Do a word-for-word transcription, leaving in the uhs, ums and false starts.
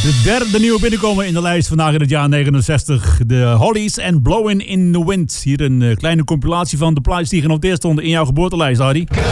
De derde nieuwe binnenkomen in de lijst vandaag in het jaar negenenzestig. De Hollies en Blowin' in the Wind. Hier een uh, kleine compilatie van de plaatjes die genoteerd stonden in jouw geboortelijst, Hardy.